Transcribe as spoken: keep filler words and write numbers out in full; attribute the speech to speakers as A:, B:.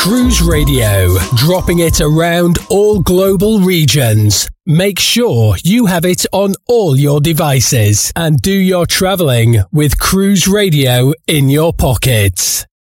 A: Cruise Radio, dropping it around all global regions. Make sure you have it on all your devices and do your travelling with Cruise Radio in your pockets.